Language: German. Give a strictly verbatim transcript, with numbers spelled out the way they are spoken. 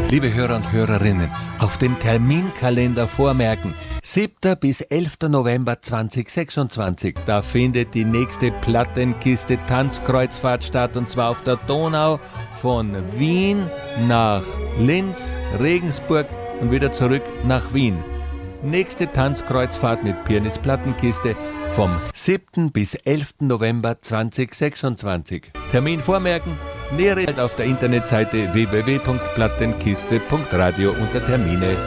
Liebe Hörer und Hörerinnen, auf dem Terminkalender vormerken. siebter bis elfter November zweitausendsechsundzwanzig, da findet die nächste Plattenkiste Tanzkreuzfahrt statt, und zwar auf der Donau von Wien nach Linz, Regensburg und wieder zurück nach Wien. Nächste Tanzkreuzfahrt mit Pianist Plattenkiste vom siebten bis elften November zweitausendsechsundzwanzig. Termin vormerken, nähere auf der Internetseite w w w punkt plattenkiste punkt radio unter Termine.